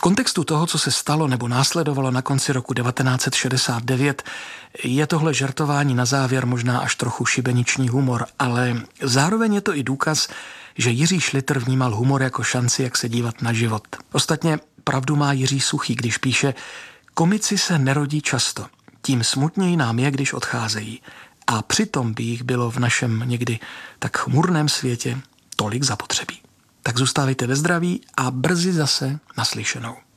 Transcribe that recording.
kontextu toho, co se stalo nebo následovalo na konci roku 1969, je tohle žertování na závěr možná až trochu šibeniční humor, ale zároveň je to i důkaz, že Jiří Šlitr vnímal humor jako šanci, jak se dívat na život. Ostatně pravdu má Jiří Suchý, když píše: komici se nerodí často, tím smutněji nám je, když odcházejí. A přitom by jich bylo v našem někdy tak chmurném světě tolik zapotřebí. Tak zůstávejte ve zdraví a brzy zase naslyšenou.